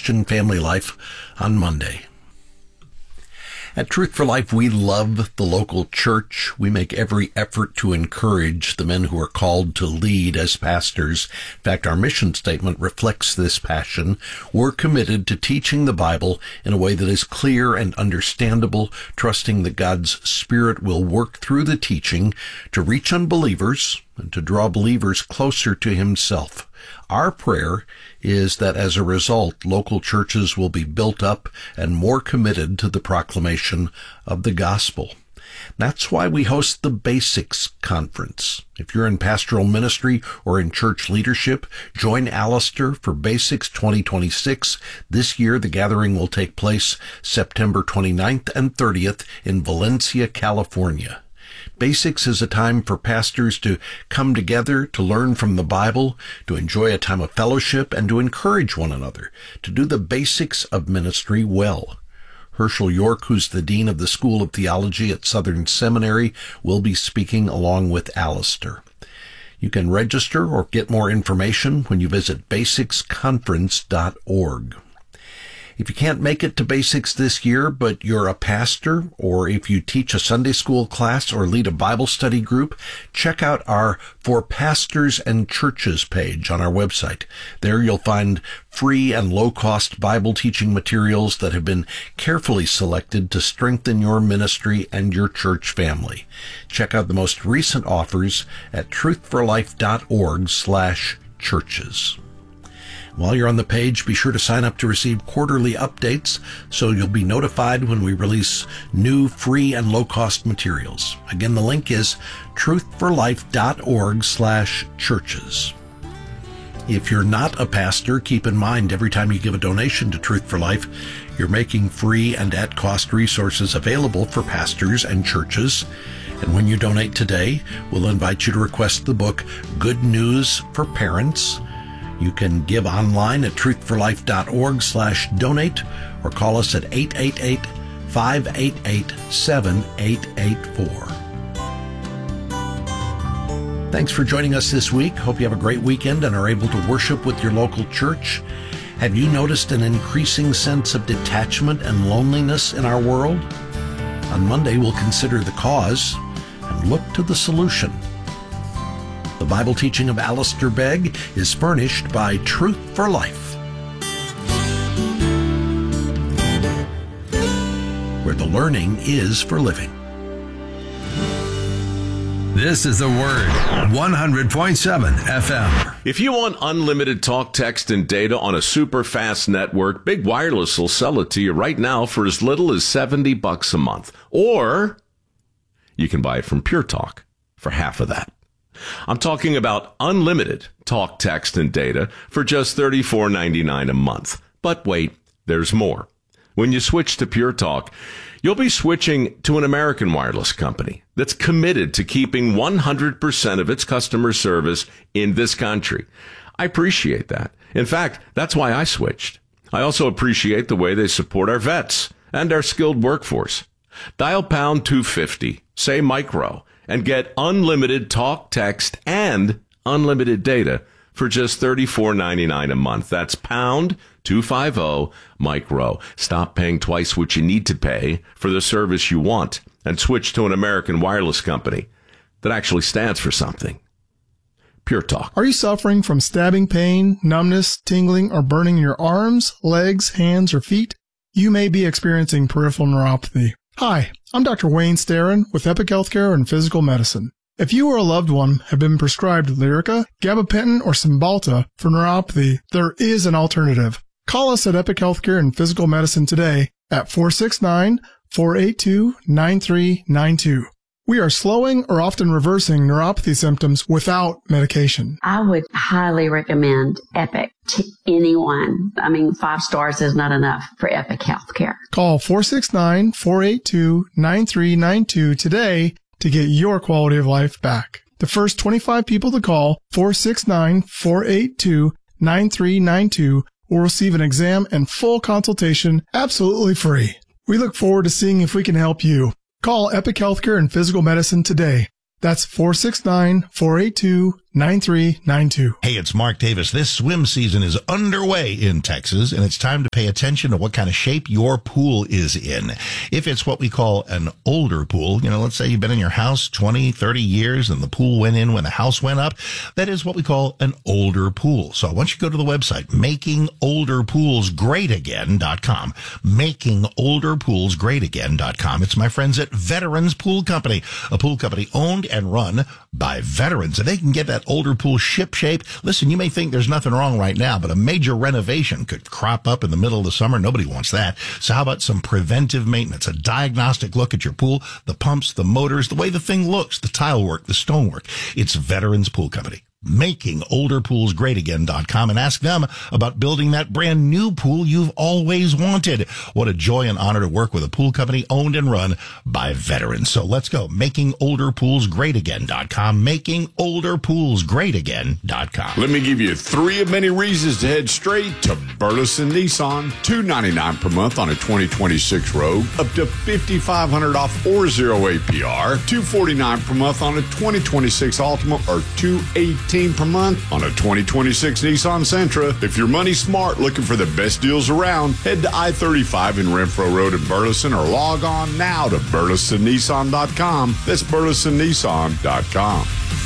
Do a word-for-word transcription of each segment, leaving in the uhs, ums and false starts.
Christian family life on Monday. At Truth for Life, we love the local church. We make every effort to encourage the men who are called to lead as pastors. In fact, our mission statement reflects this passion. We're committed to teaching the Bible in a way that is clear and understandable, trusting that God's Spirit will work through the teaching to reach unbelievers and to draw believers closer to Himself. Our prayer is that as a result, local churches will be built up and more committed to the proclamation of the gospel. That's why we host the Basics Conference. If you're in pastoral ministry or in church leadership, join Alistair for Basics twenty twenty-six. This year, the gathering will take place September twenty-ninth and thirtieth in Valencia, California. Basics is a time for pastors to come together, to learn from the Bible, to enjoy a time of fellowship, and to encourage one another, to do the basics of ministry well. Herschel York, who's the Dean of the School of Theology at Southern Seminary, will be speaking along with Alistair. You can register or get more information when you visit basics conference dot org. If you can't make it to Basics this year, but you're a pastor, or if you teach a Sunday school class or lead a Bible study group, check out our For Pastors and Churches page on our website. There you'll find free and low-cost Bible teaching materials that have been carefully selected to strengthen your ministry and your church family. Check out the most recent offers at truthforlife.org slash churches. While you're on the page, be sure to sign up to receive quarterly updates so you'll be notified when we release new free and low-cost materials. Again, the link is truthforlife.org slash churches. If you're not a pastor, keep in mind every time you give a donation to Truth for Life, you're making free and at-cost resources available for pastors and churches. And when you donate today, we'll invite you to request the book Good News for Parents. You can give online at truthforlife.org slash donate or call us at eight eight eight, five eight eight, seven eight eight four. Thanks for joining us this week. Hope you have a great weekend and are able to worship with your local church. Have you noticed an increasing sense of detachment and loneliness in our world? On Monday, we'll consider the cause and look to the solution. The Bible teaching of Alistair Begg is furnished by Truth for Life, where the learning is for living. This is The Word, one hundred point seven F M. If you want unlimited talk, text, and data on a super fast network, Big Wireless will sell it to you right now for as little as seventy bucks a month. Or you can buy it from Pure Talk for half of that. I'm talking about unlimited talk, text, and data for just thirty-four ninety-nine a month. But wait, there's more. When you switch to Pure Talk, you'll be switching to an American wireless company that's committed to keeping one hundred percent of its customer service in this country. I appreciate that. In fact, that's why I switched. I also appreciate the way they support our vets and our skilled workforce. Dial pound two fifty, say micro, and get unlimited talk, text, and unlimited data for just thirty-four ninety-nine a month. That's pound two fifty micro. Stop paying twice what you need to pay for the service you want and switch to an American wireless company that actually stands for something. Pure Talk. Are you suffering from stabbing pain, numbness, tingling, or burning in your arms, legs, hands, or feet? You may be experiencing peripheral neuropathy. Hi, I'm Doctor Wayne Starron with Epic Healthcare and Physical Medicine. If you or a loved one have been prescribed Lyrica, gabapentin, or Cymbalta for neuropathy, there is an alternative. Call us at Epic Healthcare and Physical Medicine today at four six nine, four eight two, nine three nine two. We are slowing or often reversing neuropathy symptoms without medication. I would highly recommend Epic to anyone. I mean, five stars is not enough for Epic Healthcare. Call four six nine, four eight two, nine three nine two today to get your quality of life back. The first twenty-five people to call four six nine, four eight two, nine three nine two will receive an exam and full consultation absolutely free. We look forward to seeing if we can help you. Call Epic Healthcare and Physical Medicine today. That's four six nine, four eight two, nine three nine two. Hey, it's Mark Davis. This swim season is underway in Texas, and it's time to pay attention to what kind of shape your pool is in. If it's what we call an older pool, you know, let's say you've been in your house twenty, thirty years and the pool went in when the house went up, that is what we call an older pool. So I want you to go to the website, making older pools great again dot com. making older pools great again dot com. It's my friends at Veterans Pool Company, a pool company owned and run by veterans, and they can get that older pool ship shape. Listen, you may think there's nothing wrong right now, but a major renovation could crop up in the middle of the summer. Nobody wants that. So how about some preventive maintenance, a diagnostic look at your pool, the pumps, the motors, the way the thing looks, the tile work, the stonework. It's Veterans Pool Company. making older pools great again dot com, and ask them about building that brand new pool you've always wanted. What a joy and honor to work with a pool company owned and run by veterans. So let's go. making older pools great again dot com. making older pools great again dot com. Let me give you three of many reasons to head straight to Burleson Nissan. two ninety-nine per month on a twenty twenty-six Rogue, up to fifty-five hundred off or zero A P R. two forty-nine per month on a twenty twenty-six Altima, or two eighteen per month on a twenty twenty-six Nissan Sentra. If you're money smart looking for the best deals around, head to I thirty-five in Renfro Road in Burleson, or log on now to burleson nissan dot com. That's burleson nissan dot com.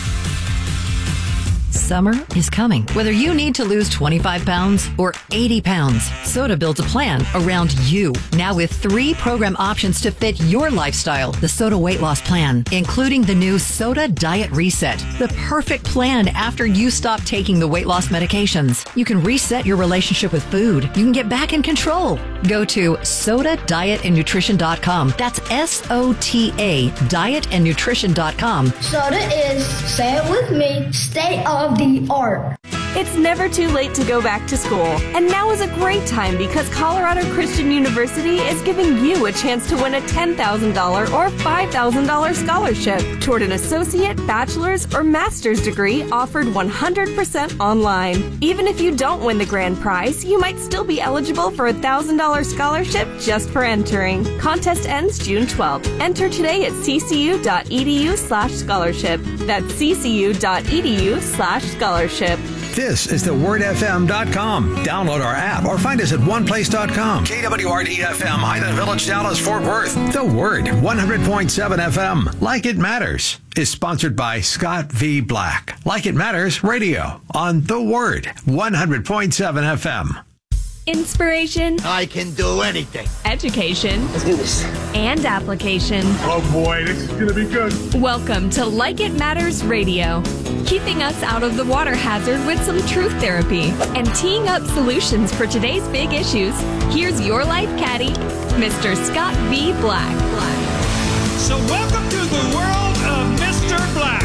Summer is coming. Whether you need to lose twenty-five pounds or eighty pounds, Soda builds a plan around you. Now with three program options to fit your lifestyle. The Soda Weight Loss Plan, including the new Soda Diet Reset, the perfect plan after you stop taking the weight loss medications. You can reset your relationship with food. You can get back in control. Go to soda diet and nutrition dot com. That's S O T A, diet and nutrition dot com. Soda is, say it with me, state of the art. It's never too late to go back to school. And now is a great time because Colorado Christian University is giving you a chance to win a ten thousand dollars or five thousand dollars scholarship toward an associate, bachelor's, or master's degree offered one hundred percent online. Even if you don't win the grand prize, you might still be eligible for a one thousand dollars scholarship just for entering. Contest ends June twelfth. Enter today at ccu.edu slash scholarship. That's ccu.edu slash scholarship. This is the word f m dot com. Download our app or find us at one place dot com. K W R D F M, Highland Village, Dallas, Fort Worth. The Word, one hundred point seven F M. Like It Matters is sponsored by Scott V. Black. Like It Matters Radio on The Word, one hundred point seven F M. Inspiration. I can do anything. Education. Let's do this. And application. Oh boy, this is going to be good. Welcome to Like It Matters Radio. Keeping us out of the water hazard with some truth therapy and teeing up solutions for today's big issues. Here's your life caddy, Mister Scott V. Black. Black. So welcome to the world of Mister Black.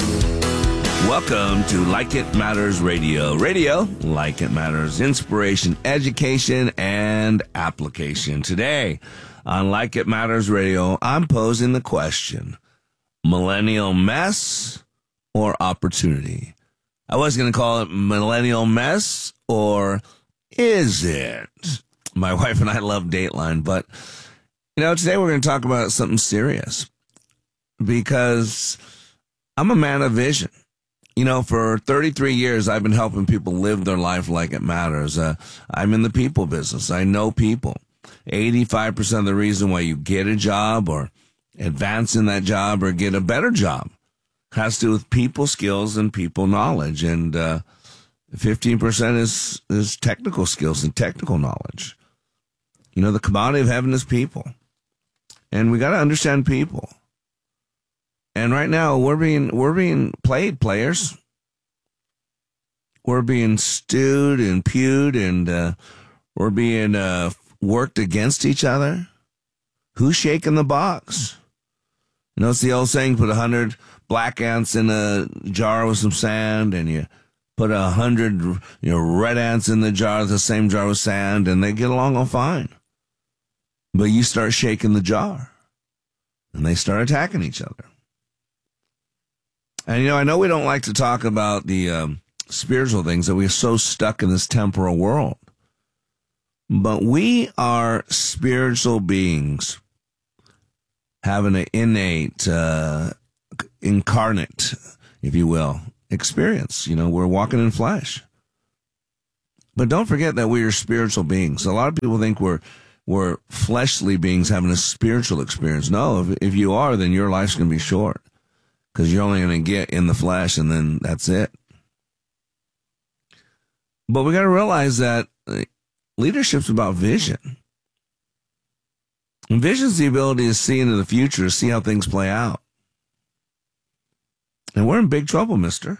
Welcome to Like It Matters Radio. Radio, like it matters, inspiration, education, and application. Today on Like It Matters Radio, I'm posing the question, millennial mess or opportunity? I was going to call it millennial mess, or is it? My wife and I love Dateline, but, you know, today we're going to talk about something serious because I'm a man of vision. You know, for thirty-three years, I've been helping people live their life like it matters. Uh, I'm in the people business. I know people. eighty-five percent of the reason why you get a job or advance in that job or get a better job has to do with people skills and people knowledge. And uh, fifteen percent is, is technical skills and technical knowledge. You know, the commodity of heaven is people. And we got to understand people. And right now, we're being we're being played, players. We're being stewed and pewed, and uh, we're being uh, worked against each other. Who's shaking the box? You know, it's the old saying, put a hundred black ants in a jar with some sand, and you put a hundred you know, red ants in the jar, the same jar with sand, and they get along all fine. But you start shaking the jar, and they start attacking each other. And, you know, I know we don't like to talk about the um, spiritual things, that we're so stuck in this temporal world. But we are spiritual beings having an innate, uh, incarnate, if you will, experience. You know, we're walking in flesh. But don't forget that we are spiritual beings. A lot of people think we're we're fleshly beings having a spiritual experience. No, if, if you are, then your life's going to be short because you're only going to get in the flesh and then that's it. But we got to realize that leadership's about vision. And vision's the ability to see into the future, to see how things play out. And we're in big trouble, mister.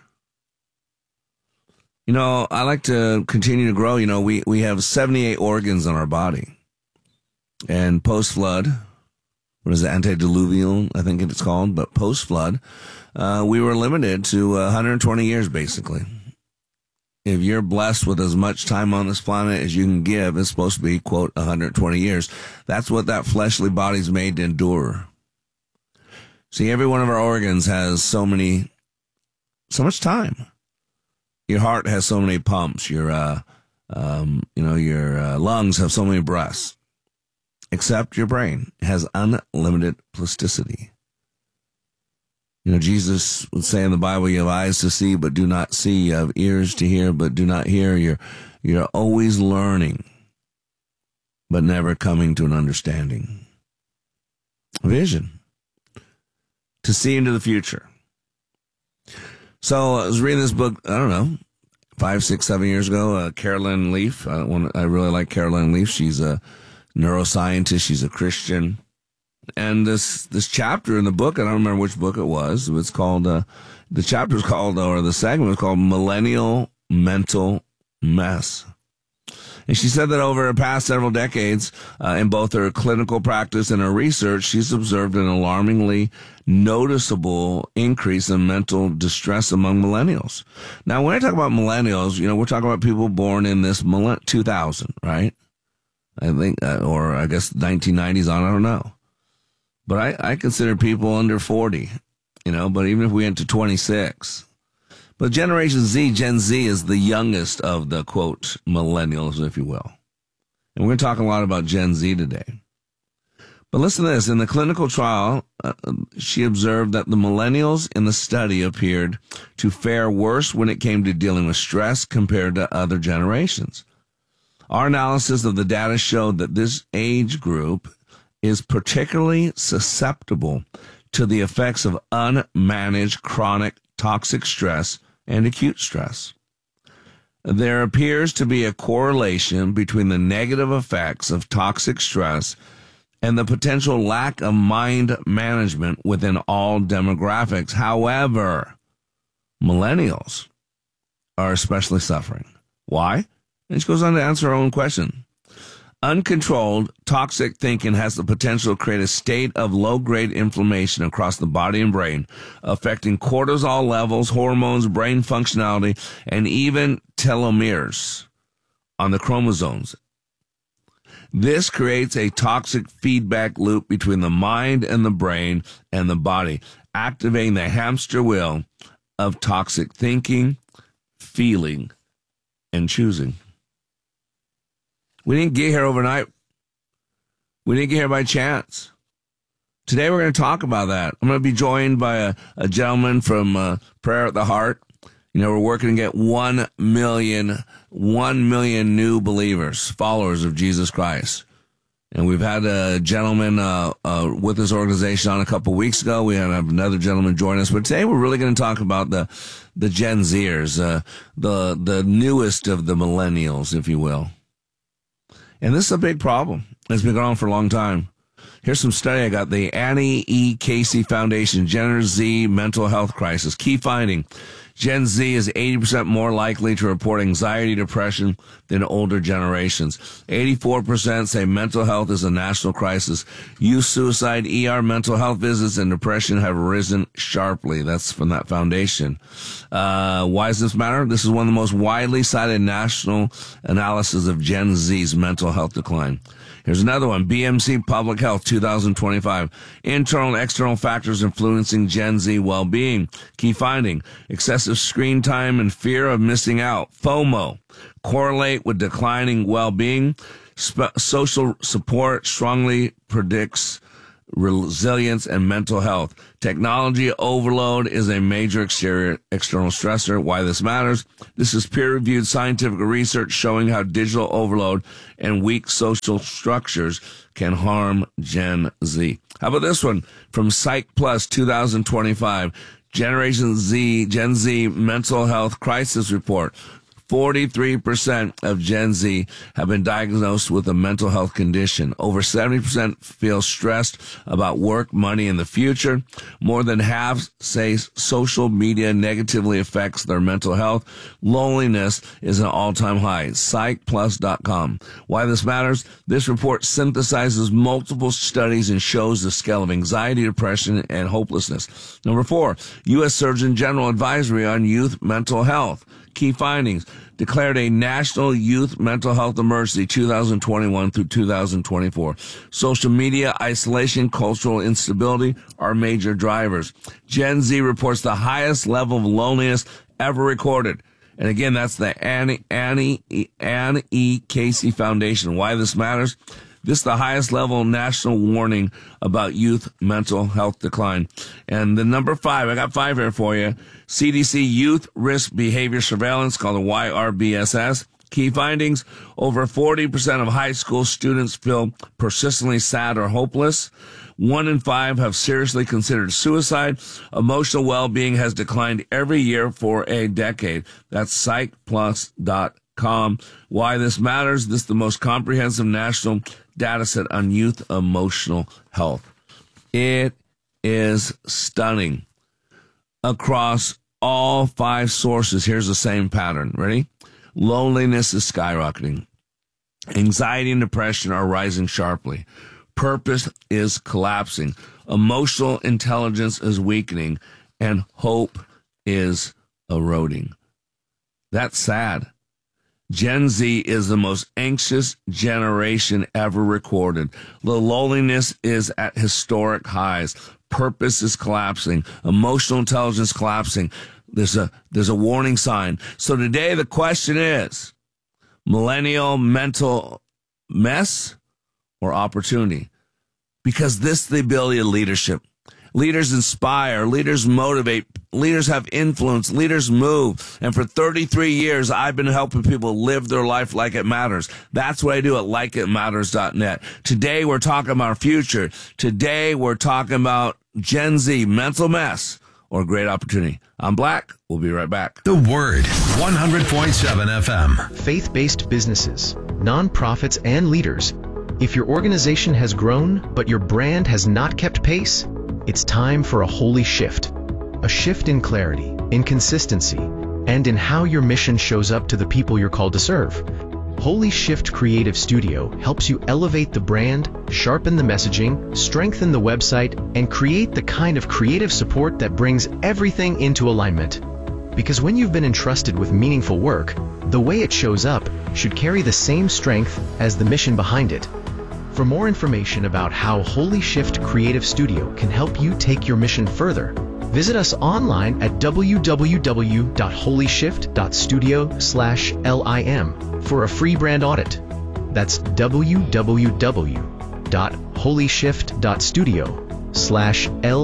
You know, I like to continue to grow. You know, we, we have seventy-eight organs in our body. And post-flood, what is it, antediluvial, I think it's called, but post-flood, uh, we were limited to uh, one hundred twenty years, basically. If you're blessed with as much time on this planet as you can give, it's supposed to be, quote, one hundred twenty years. That's what that fleshly body's made to endure. See, every one of our organs has so many, so much time. Your heart has so many pumps. Your, uh, um, you know, your uh, lungs have so many breaths. Except your brain has unlimited plasticity. You know, Jesus would say in the Bible, you have eyes to see, but do not see. You have ears to hear, but do not hear. You're, you're always learning, but never coming to an understanding. Vision. To see into the future. So I was reading this book, I don't know, five, six, seven years ago, uh, Caroline Leaf. I, want, I really like Caroline Leaf. She's a neuroscientist. She's a Christian. And this this chapter in the book, I don't remember which book it was. It's called, uh, the chapter is called, or the segment was called Millennial Mental Mess. And she said that over the past several decades, uh, in both her clinical practice and her research, she's observed an alarmingly noticeable increase in mental distress among millennials. Now, when I talk about millennials, you know, we're talking about people born in this two thousand, right? I think, uh, or I guess nineteen nineties on, I don't know. But I, I consider people under forty, you know, but even if we went to twenty-six. But Generation Z, Gen Z is the youngest of the, quote, millennials, if you will. And we're going to talk a lot about Gen Z today. But listen to this. In the clinical trial, uh, she observed that the millennials in the study appeared to fare worse when it came to dealing with stress compared to other generations. Our analysis of the data showed that this age group is particularly susceptible to the effects of unmanaged chronic toxic stress and acute stress. There appears to be a correlation between the negative effects of toxic stress and the potential lack of mind management within all demographics. However, millennials are especially suffering. Why? And she goes on to answer her own question. Uncontrolled toxic thinking has the potential to create a state of low-grade inflammation across the body and brain, affecting cortisol levels, hormones, brain functionality, and even telomeres on the chromosomes. This creates a toxic feedback loop between the mind and the brain and the body, activating the hamster wheel of toxic thinking, feeling, and choosing. We didn't get here overnight. We didn't get here by chance. Today we're going to talk about that. I'm going to be joined by a, a gentleman from uh, Prayer at the Heart. You know, we're working to get one million, one million new believers, followers of Jesus Christ. And we've had a gentleman uh, uh, with this organization on a couple weeks ago. We had another gentleman join us. But today we're really going to talk about the the Gen Zers, uh, the the newest of the millennials, if you will. And this is a big problem. It's been going on for a long time. Here's some study I got. The Annie E. Casey Foundation, Gen Z Mental Health Crisis. Key finding. Gen Z is eighty percent more likely to report anxiety, depression than older generations. eighty-four percent say mental health is a national crisis. Youth suicide, E R, mental health visits, and depression have risen sharply. That's from that foundation. Uh, why does this matter? This is one of the most widely cited national analysis of Gen Z's mental health decline. Here's another one. B M C Public Health twenty twenty-five. Internal and external factors influencing Gen Z well-being. Key finding. Excessive screen time and fear of missing out, FOMO, correlate with declining well-being. Sp- social support strongly predicts resilience, and mental health. Technology overload is a major exterior external stressor. Why this matters? This is peer-reviewed scientific research showing how digital overload and weak social structures can harm Gen Z. How about this one from Psych Plus twenty twenty-five? Generation Z, Gen Z Mental Health Crisis Report. forty-three percent of Gen Z have been diagnosed with a mental health condition. Over seventy percent feel stressed about work, money, and the future. More than half say social media negatively affects their mental health. Loneliness is an all-time high. psych plus dot com. Why this matters? This report synthesizes multiple studies and shows the scale of anxiety, depression, and hopelessness. Number four, U S Surgeon General Advisory on Youth Mental Health. Key findings: declared a national youth mental health emergency two thousand twenty-one through two thousand twenty-four. Social media, isolation, cultural instability are major drivers. Gen Z reports the highest level of loneliness ever recorded. And again, that's the Annie, Annie, Anne E. Casey Foundation. Why this matters? This is the highest level national warning about youth mental health decline. And the number five, I got five here for you. C D C Youth Risk Behavior Surveillance, called the Y R B S S. Key findings: over forty percent of high school students feel persistently sad or hopeless. One in five have seriously considered suicide. Emotional well-being has declined every year for a decade. That's psych plus dot com. Why this matters? This is the most comprehensive national data set on youth emotional health. It is stunning. Across all five sources, here's the same pattern. Ready? Loneliness is skyrocketing. Anxiety and depression are rising sharply. Purpose is collapsing. Emotional intelligence is weakening. And hope is eroding. That's sad. Gen Z is the most anxious generation ever recorded. The loneliness is at historic highs. Purpose is collapsing. Emotional intelligence collapsing. There's a, there's a warning sign. So today the question is, millennial mental mess or opportunity? Because this is the ability of leadership. Leaders inspire, leaders motivate, leaders have influence, leaders move. And for thirty-three years, I've been helping people live their life like it matters. That's what I do at like it matters dot net. Today, we're talking about our future. Today, we're talking about Gen Z, mental mess, or great opportunity. I'm Black. We'll be right back. The Word, one hundred point seven F M. Faith-based businesses, nonprofits, and leaders. If your organization has grown, but your brand has not kept pace, it's time for a holy shift. A shift in clarity, in consistency, and in how your mission shows up to the people you're called to serve. Holy Shift Creative Studio helps you elevate the brand, sharpen the messaging, strengthen the website, and create the kind of creative support that brings everything into alignment. Because when you've been entrusted with meaningful work, the way it shows up should carry the same strength as the mission behind it. For more information about how Holy Shift Creative Studio can help you take your mission further, visit us online at w w w dot holy shift dot studio slash lim for a free brand audit. That's w w w dot holy shift dot studio slash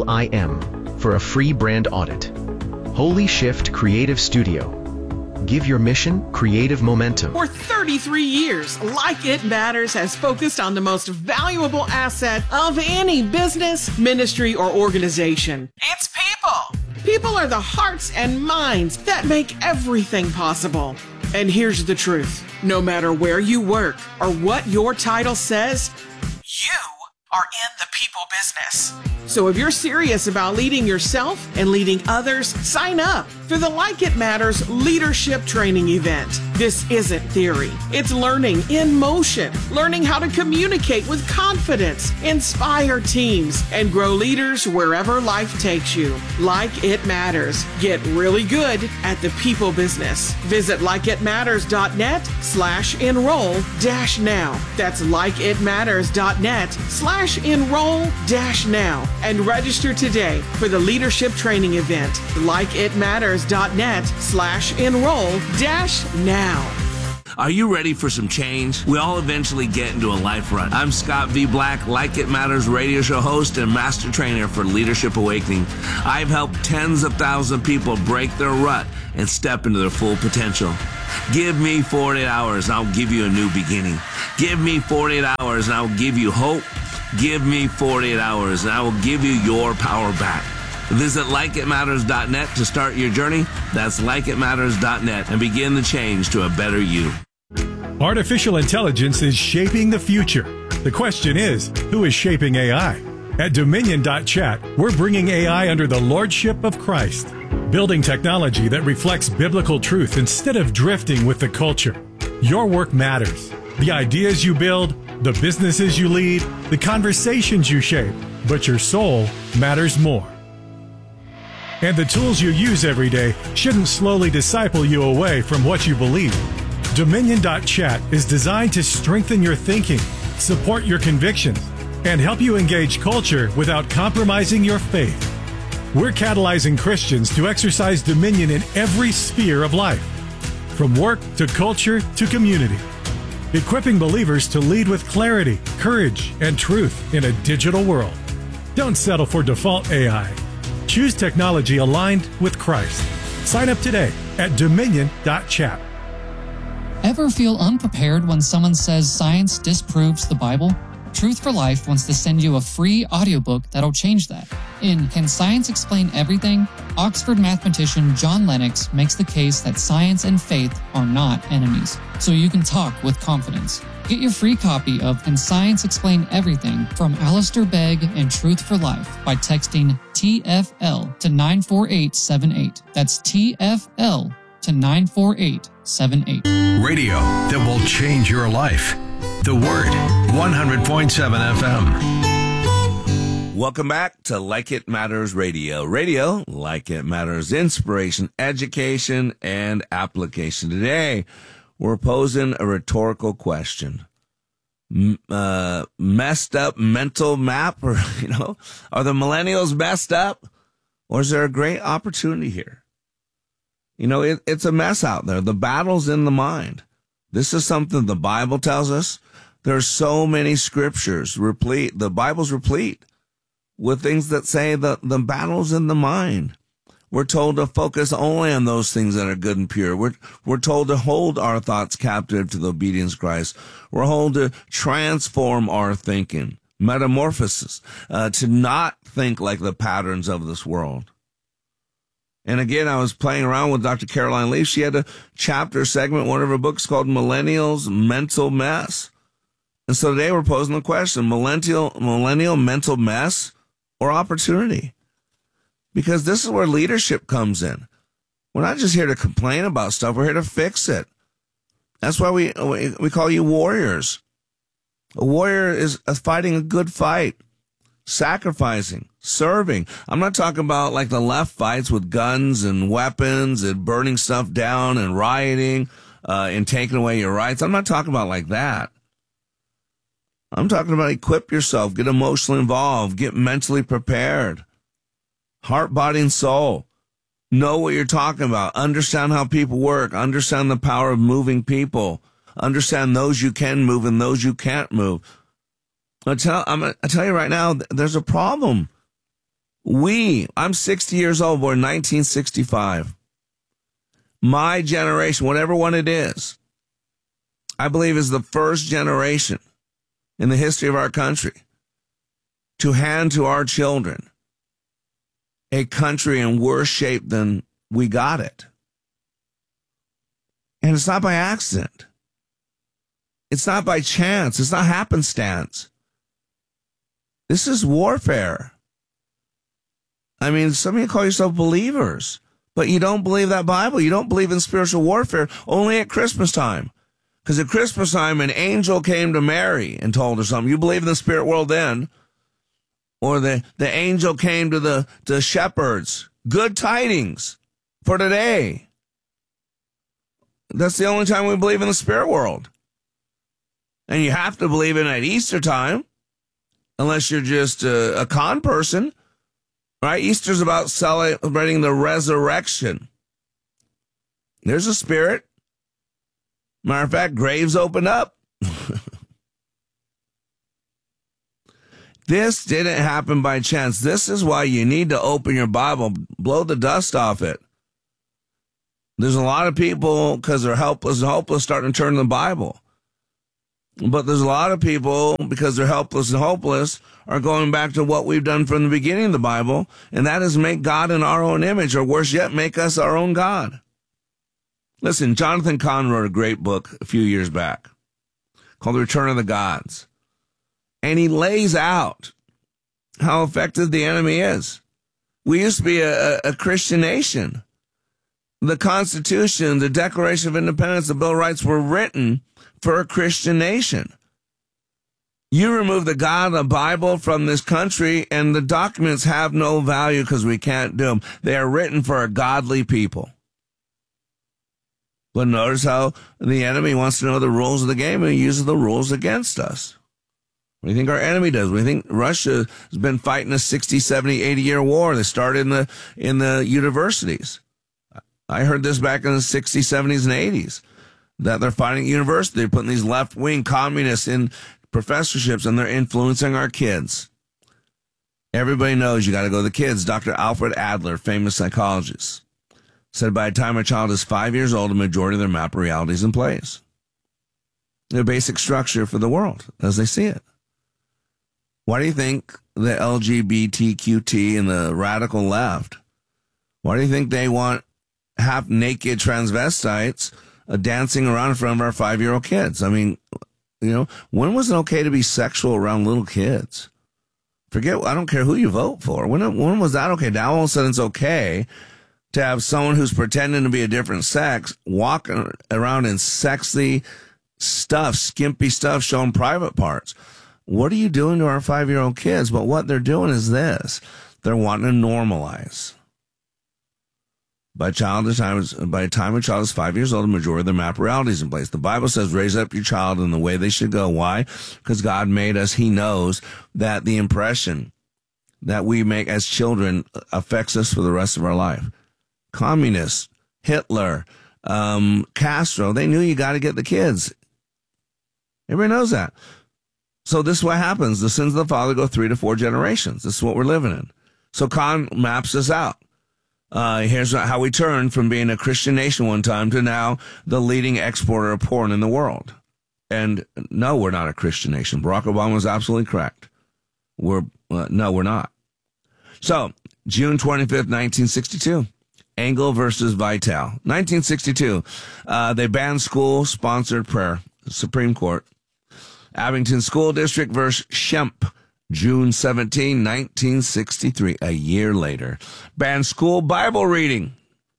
lim for a free brand audit. Holy Shift Creative Studio. Give your mission creative momentum. For thirty-three years, Like It Matters has focused on the most valuable asset of any business, ministry, or organization. It's people. People are the hearts and minds that make everything possible. And here's the truth. No matter where you work or what your title says, you are in the people business. So if you're serious about leading yourself and leading others, sign up for the Like It Matters Leadership Training Event. This isn't theory. It's learning in motion, learning how to communicate with confidence, inspire teams, and grow leaders wherever life takes you. Like It Matters. Get really good at the people business. Visit like it matters dot net slash enroll dash now. That's like it matters dot net slash enroll dash now. And register today for the leadership training event. like it matters dot net slash enroll dash now. Are you ready for some change? We all eventually get into a life rut. I'm Scott V. Black, Like It Matters radio show host and master trainer for Leadership Awakening. I've helped tens of thousands of people break their rut and step into their full potential. Give me forty-eight hours and I'll give you a new beginning. Give me forty-eight hours and I will give you hope. Give me forty-eight hours and I will give you your power back. Visit like it matters dot net to start your journey. That's like it matters dot net and begin the change to a better you. Artificial intelligence is shaping the future. The question is, who is shaping A I? At Dominion dot chat, we're bringing A I under the lordship of Christ, building technology that reflects biblical truth instead of drifting with the culture. Your work matters. The ideas you build, the businesses you lead, the conversations you shape, but your soul matters more. And the tools you use every day shouldn't slowly disciple you away from what you believe. Dominion dot chat is designed to strengthen your thinking, support your convictions, and help you engage culture without compromising your faith. We're catalyzing Christians to exercise dominion in every sphere of life, from work to culture to community, equipping believers to lead with clarity, courage, and truth in a digital world. Don't settle for default A I. Choose technology aligned with Christ. Sign up today at Dominion dot chat. Ever feel unprepared when someone says science disproves the Bible? Truth for Life wants to send you a free audiobook that'll change that. In Can Science Explain Everything?, Oxford mathematician John Lennox makes the case that science and faith are not enemies, so you can talk with confidence. Get your free copy of Can Science Explain Everything from Alistair Begg and Truth for Life by texting T F L to nine four eight seven eight. That's T F L to nine four eight seven eight. Radio that will change your life. The Word, one hundred point seven F M. Welcome back to Like It Matters Radio. Radio, like it matters, inspiration, education, and application. Today, we're posing a rhetorical question. M- uh, messed up mental map, or, you know, are the millennials messed up? Or is there a great opportunity here? You know, it, it's a mess out there. The battle's in the mind. This is something the Bible tells us. There's so many scriptures replete. The Bible's replete with things that say that the battle's in the mind. We're told to focus only on those things that are good and pure. We're, we're told to hold our thoughts captive to the obedience of Christ. We're told to transform our thinking, metamorphosis, uh, to not think like the patterns of this world. And again, I was playing around with Doctor Caroline Leaf. She had a chapter segment, one of her books called Millennials Mental Mess. And so today we're posing the question, millennial, millennial mental mess or opportunity? Because this is where leadership comes in. We're not just here to complain about stuff. We're here to fix it. That's why we, we, we call you warriors. A warrior is fighting a good fight, sacrificing, serving. I'm not talking about like the left fights with guns and weapons and burning stuff down and rioting uh, and taking away your rights. I'm not talking about like that. I'm talking about equip yourself, get emotionally involved, get mentally prepared. Heart, body, and soul. Know what you're talking about. Understand how people work. Understand the power of moving people. Understand those you can move and those you can't move. I tell, I'm, I tell you right now, there's a problem. We, I'm sixty years old, born nineteen sixty-five. My generation, whatever one it is, I believe is the first generation in the history of our country to hand to our children a country in worse shape than we got it. And it's not by accident. It's not by chance. It's not happenstance. This is warfare. I mean, some of you call yourself believers, but you don't believe that Bible. You don't believe in spiritual warfare only at Christmas time. Because at Christmas time, an angel came to Mary and told her something. You believe in the spirit world then. Or the, the angel came to the to shepherds. Good tidings for today. That's the only time we believe in the spirit world. And you have to believe in it at Easter time, unless you're just a, a con person. Right? Easter's about celebrating the resurrection. There's a spirit. Matter of fact, graves opened up. This didn't happen by chance. This is why you need to open your Bible, blow the dust off it. There's a lot of people, because they're helpless and hopeless, starting to turn to the Bible. But there's a lot of people, because they're helpless and hopeless, are going back to what we've done from the beginning of the Bible, and that is make God in our own image, or worse yet, make us our own God. Listen, Jonathan Cahn wrote a great book a few years back called The Return of the Gods. And he lays out how effective the enemy is. We used to be a, a Christian nation. The Constitution, the Declaration of Independence, the Bill of Rights were written for a Christian nation. You remove the God of the Bible from this country, and the documents have no value because we can't do them. They are written for a godly people. But notice how the enemy wants to know the rules of the game, and he uses the rules against us. What do you think our enemy does? We think Russia has been fighting a sixty, seventy, eighty year war. They started in the in the universities. I heard this back in the sixties, seventies, and eighties, that they're fighting at university. They're putting these left-wing communists in professorships, and they're influencing our kids. Everybody knows you got to go to the kids. Doctor Alfred Adler, famous psychologist, said by the time a child is five years old, a majority of their map of reality is in place. Their basic structure for the world as they see it. Why do you think the L G B T Q T and the radical left, why do you think they want half-naked transvestites uh, dancing around in front of our five-year-old kids? I mean, you know, when was it okay to be sexual around little kids? Forget, I don't care who you vote for. When, when was that okay? Now all of a sudden it's okay to have someone who's pretending to be a different sex walking around in sexy stuff, skimpy stuff, showing private parts. What are you doing to our five-year-old kids? But what they're doing is this. They're wanting to normalize. By, child time, by the time a child is five years old, the majority of their map reality is in place. The Bible says raise up your child in the way they should go. Why? Because God made us. He knows that the impression that we make as children affects us for the rest of our life. Communists, Hitler, um, Castro, they knew you got to get the kids. Everybody knows that. So this is what happens. The sins of the father go three to four generations. This is what we're living in. So Khan maps this out. Uh, here's how we turned from being a Christian nation one time to now the leading exporter of porn in the world. And no, we're not a Christian nation. Barack Obama was absolutely correct. We're, uh, no, we're not. So June twenty-fifth, nineteen sixty-two. Engel versus Vitale. nineteen sixty-two. Uh, they banned school-sponsored prayer. Supreme Court. Abington School District versus Schempp, June seventeenth, nineteen sixty-three, a year later. Banned school Bible reading.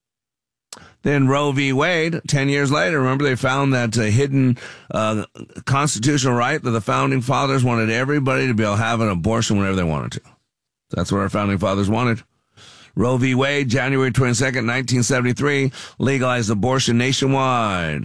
Then Roe v. Wade, ten years later, remember they found that uh, hidden uh, constitutional right that the Founding Fathers wanted everybody to be able to have an abortion whenever they wanted to. That's what our Founding Fathers wanted. Roe v. Wade, January twenty-second, nineteen seventy-three, legalized abortion nationwide.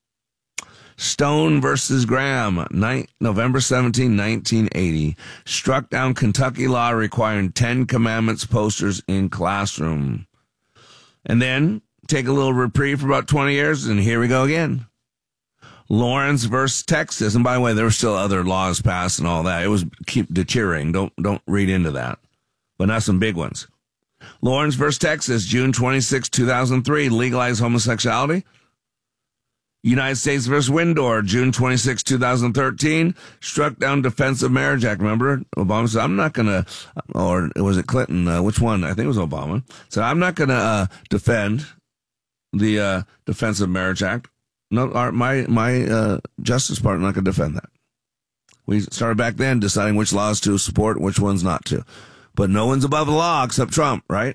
Stone versus Graham, November seventeenth, nineteen eighty, struck down Kentucky law requiring Ten Commandments posters in classroom. And then take a little reprieve for about twenty years, and here we go again. Lawrence versus Texas. And by the way, there were still other laws passed and all that. It was keep deteriorating. Don't, don't read into that. But not some big ones. Lawrence versus Texas, June twenty-sixth, two thousand three, legalized homosexuality. United States versus Windor, June twenty-sixth, two thousand thirteen, struck down Defense of Marriage Act. Remember, Obama said, I'm not going to, or was it Clinton? Uh, which one? I think it was Obama. Said, I'm not going to uh, defend the uh, Defense of Marriage Act. No, our, my my uh, Justice Department not going to defend that. We started back then deciding which laws to support and which ones not to. But no one's above the law except Trump, right?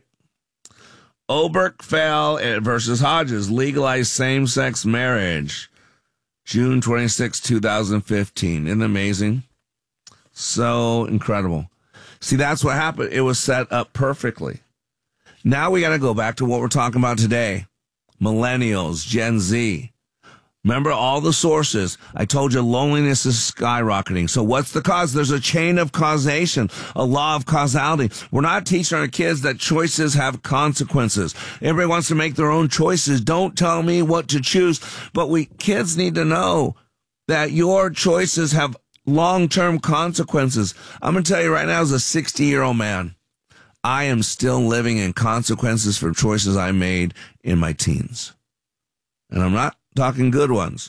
Obergefell versus Hodges, legalized same-sex marriage. June twenty-sixth, two thousand fifteen. Isn't it amazing? So incredible. See, that's what happened. It was set up perfectly. Now we got to go back to what we're talking about today. Millennials, Gen Z. Remember all the sources. I told you loneliness is skyrocketing. So what's the cause? There's a chain of causation, a law of causality. We're not teaching our kids that choices have consequences. Everybody wants to make their own choices. Don't tell me what to choose. But we kids need to know that your choices have long-term consequences. I'm going to tell you right now, as a sixty-year-old man, I am still living in consequences for choices I made in my teens. And I'm not talking good ones.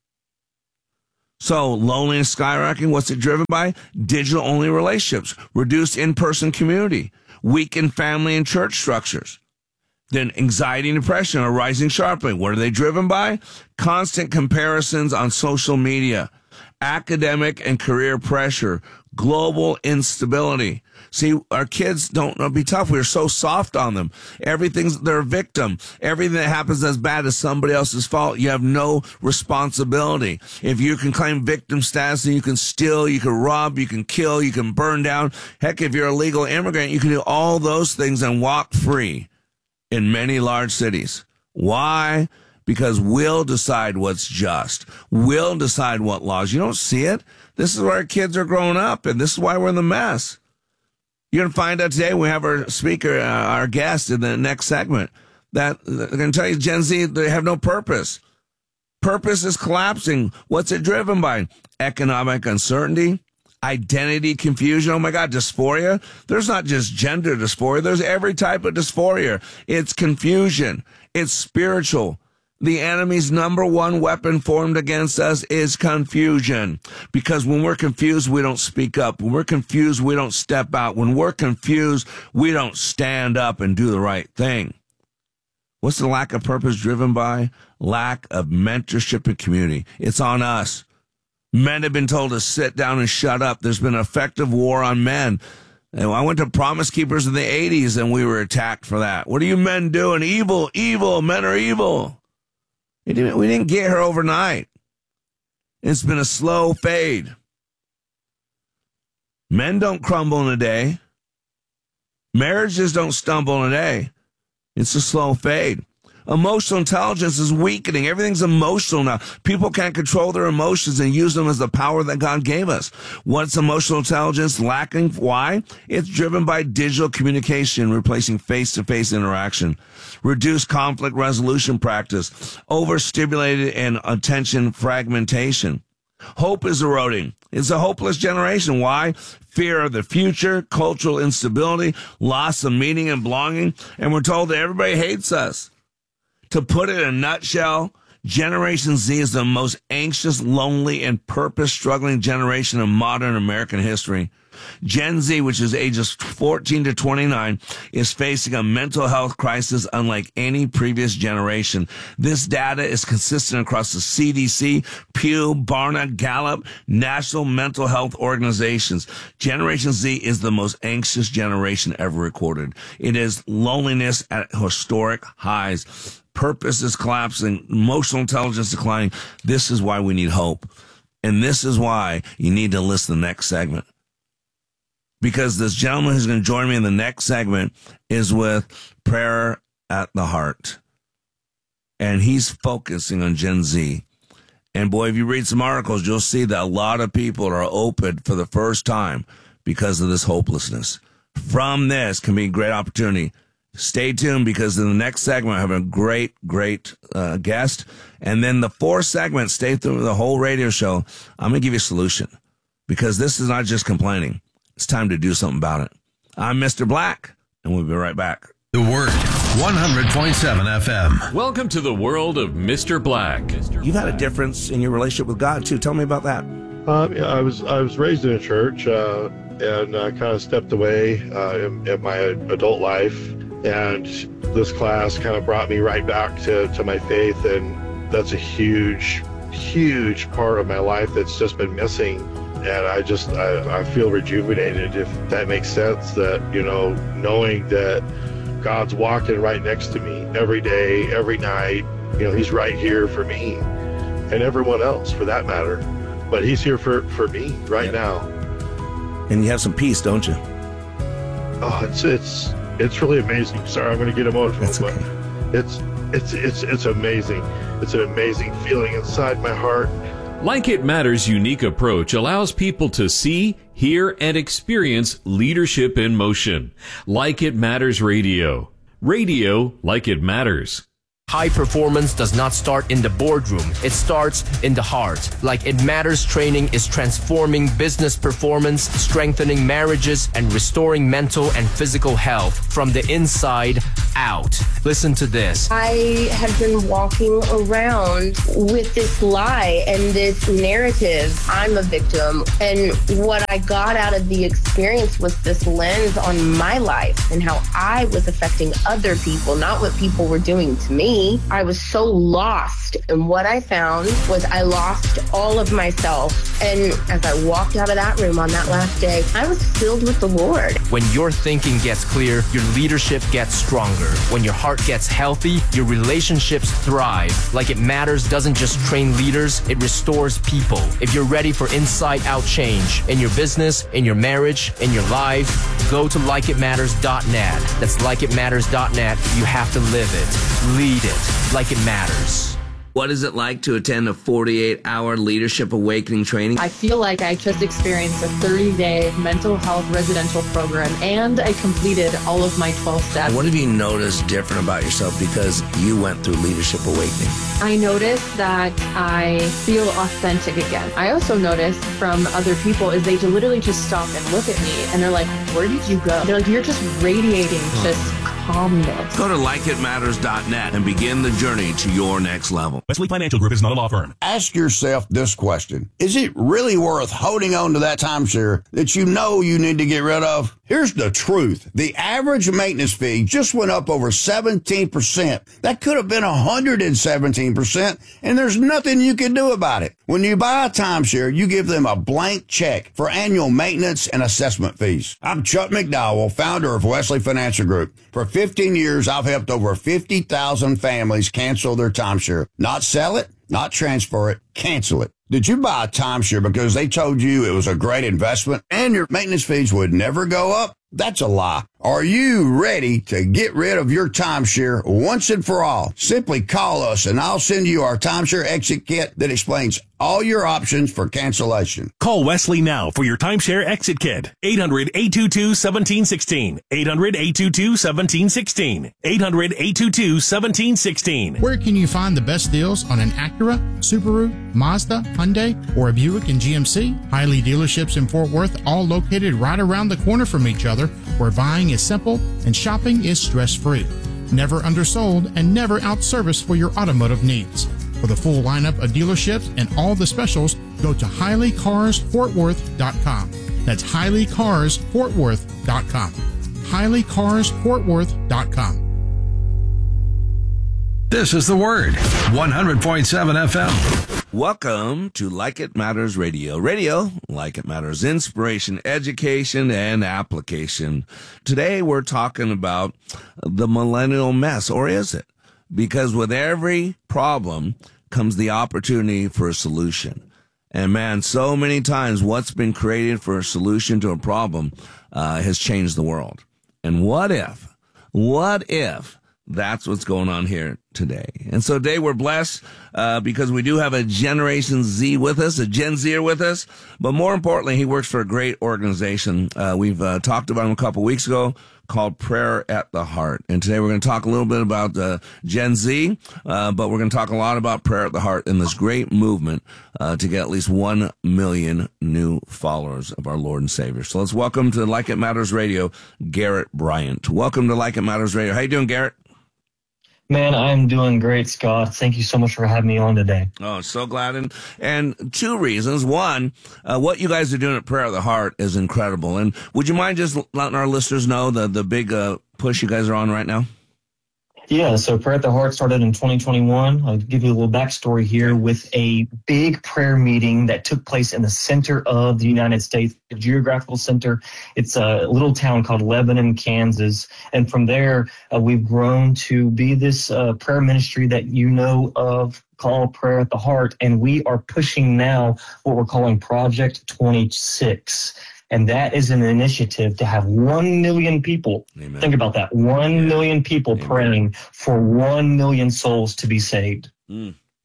So loneliness skyrocketing, what's it driven by? Digital-only relationships, reduced in-person community, weakened family and church structures. Then anxiety and depression are rising sharply. What are they driven by? Constant comparisons on social media, academic and career pressure, global instability. See, our kids don't know, be tough. We're so soft on them. Everything's, they're a victim. Everything that happens as bad as somebody else's fault. You have no responsibility. If you can claim victim status, then you can steal, you can rob, you can kill, you can burn down. Heck, if you're a legal immigrant, you can do all those things and walk free in many large cities. Why? Because we'll decide what's just. We'll decide what laws. You don't see it. This is where our kids are growing up, and this is why we're in the mess. You're going to find out today, we have our speaker, uh, our guest in the next segment, that they're going to tell you Gen Z, they have no purpose. Purpose is collapsing. What's it driven by? Economic uncertainty, identity confusion. Oh my God, dysphoria. There's not just gender dysphoria. There's every type of dysphoria. It's confusion. It's spiritual. The enemy's number one weapon formed against us is confusion. Because when we're confused, we don't speak up. When we're confused, we don't step out. When we're confused, we don't stand up and do the right thing. What's the lack of purpose driven by? Lack of mentorship and community. It's on us. Men have been told to sit down and shut up. There's been an effective war on men. And I went to Promise Keepers in the eighties and we were attacked for that. What are you men doing? Evil, evil, men are evil. We didn't, we didn't get her overnight. It's been a slow fade. Men don't crumble in a day. Marriages don't stumble in a day. It's a slow fade. Emotional intelligence is weakening. Everything's emotional now. People can't control their emotions and use them as the power that God gave us. What's emotional intelligence lacking? Why? It's driven by digital communication, replacing face-to-face interaction. Reduced conflict resolution practice. Overstimulated and attention fragmentation. Hope is eroding. It's a hopeless generation. Why? Fear of the future, cultural instability, loss of meaning and belonging. And we're told that everybody hates us. To put it in a nutshell, Generation Z is the most anxious, lonely, and purpose-struggling generation in modern American history. Gen Z, which is ages fourteen to twenty-nine, is facing a mental health crisis unlike any previous generation. This data is consistent across the C D C, Pew, Barna, Gallup, national mental health organizations. Generation Z is the most anxious generation ever recorded. It is loneliness at historic highs. Purpose is collapsing, emotional intelligence declining. This is why we need hope. And this is why you need to listen to the next segment. Because this gentleman who's going to join me in the next segment is with Prayer at the Heart. And he's focusing on Gen Z. And boy, if you read some articles, you'll see that a lot of people are open for the first time because of this hopelessness. From this can be a great opportunity. Stay tuned, because in the next segment, I have a great, great uh, guest. And then the fourth segment, stay through the whole radio show. I'm going to give you a solution, because this is not just complaining. It's time to do something about it. I'm Mister Black, and we'll be right back. The Word, one hundred point seven F M. Welcome to the world of Mister Black. You've had a difference in your relationship with God, too. Tell me about that. Um, yeah, I was I was raised in a church uh, and uh, kind of stepped away uh, in, in my adult life. And this class kind of brought me right back to, to my faith. And that's a huge, huge part of my life that's just been missing. And I just, I, I feel rejuvenated, if that makes sense, that, you know, knowing that God's walking right next to me every day, every night. You know, he's right here for me and everyone else for that matter. But he's here for, for me right now. And you have some peace, don't you? Oh, it's, it's, It's really amazing. Sorry, I'm going to get emotional, That's but okay. it's it's it's it's amazing. it's an amazing feeling inside my heart. Like It Matters' unique approach allows people to see, hear, and experience leadership in motion. Like It Matters Radio. Radio like it matters. High performance does not start in the boardroom. It starts in the heart. Like It Matters training is transforming business performance, strengthening marriages, and restoring mental and physical health from the inside out. Listen to this. I have been walking around with this lie and this narrative. I'm a victim. And what I got out of the experience was this lens on my life and how I was affecting other people, not what people were doing to me. I was so lost, and what I found was I lost all of myself. And as I walked out of that room on that last day, I was filled with the Lord. When your thinking gets clear, your leadership gets stronger. When your heart gets healthy, your relationships thrive. Like It Matters doesn't just train leaders, it restores people. If you're ready for inside-out change in your business, in your marriage, in your life, go to like it matters dot net. That's like it matters dot net. You have to live it. Lead it like it matters. What is it like to attend a forty-eight hour leadership awakening training? I feel like I just experienced a thirty day mental health residential program, and I completed all of my twelve steps. What have you noticed different about yourself because you went through leadership awakening? I noticed that I feel authentic again. I also noticed from other people is they literally just stop and look at me and they're like, where did you go? They're like, you're just radiating just calmness. Go to like it matters dot net and begin the journey to your next level. Wesley Financial Group is not a law firm. Ask yourself this question. Is it really worth holding on to that timeshare that you know you need to get rid of? Here's the truth. The average maintenance fee just went up over seventeen percent. That could have been one hundred seventeen percent, and there's nothing you can do about it. When you buy a timeshare, you give them a blank check for annual maintenance and assessment fees. I'm Chuck McDowell, founder of Wesley Financial Group. For fifteen years, I've helped over fifty thousand families cancel their timeshare. Not sell it, not transfer it, cancel it. Did you buy a timeshare because they told you it was a great investment and your maintenance fees would never go up? That's a lie. Are you ready to get rid of your timeshare once and for all? Simply call us and I'll send you our timeshare exit kit that explains all your options for cancellation. Call Wesley now for your timeshare exit kit. eight hundred, eight two two, one seven one six. eight hundred, eight two two, one seven one six. eight hundred, eight two two, one seven one six. Where can you find the best deals on an Acura, Subaru, Mazda, Hyundai, or a Buick and G M C? Hiley dealerships in Fort Worth, all located right around the corner from each other, where buying is simple and shopping is stress-free. Never undersold and never outserviced for your automotive needs. For the full lineup of dealerships and all the specials, go to Hiley Cars Fort Worth dot com. That's Hiley Cars Fort Worth dot com. Hiley Cars Fort Worth dot com. This is The Word, one hundred point seven F M. Welcome to Like It Matters Radio. Radio, like it matters, inspiration, education, and application. Today we're talking about the millennial mess, or is it? Because with every problem comes the opportunity for a solution. And man, so many times what's been created for a solution to a problem uh, has changed the world. And what if, what if that's what's going on here today? And so today we're blessed uh, because we do have a Generation Z with us, a Gen Zer with us. But more importantly, he works for a great organization. Uh, we've uh, talked about him a couple weeks ago, called Prayer at the Heart. And today we're going to talk a little bit about uh, Gen Z, uh, but we're going to talk a lot about Prayer at the Heart and this great movement uh, to get at least one million new followers of our Lord and Savior. So let's welcome to Like It Matters Radio, Garrett Bryant. Welcome to Like It Matters Radio. How you doing, Garrett? Man, I'm doing great, Scott. Thank you so much for having me on today. Oh, so glad. And, and two reasons. One, uh, what you guys are doing at Prayer of the Heart is incredible. And would you mind just letting our listeners know the, the big uh, push you guys are on right now? Yeah, so Prayer at the Heart started in twenty twenty-one. I'll give you a little backstory here with a big prayer meeting that took place in the center of the United States, the geographical center. It's a little town called Lebanon, Kansas. And from there, uh, we've grown to be this uh, prayer ministry that you know of, called Prayer at the Heart. And we are pushing now what we're calling Project twenty-six. And that is an initiative to have one million people. Amen. Think about that. One yeah. million people Amen. Praying for one million souls to be saved. Mm.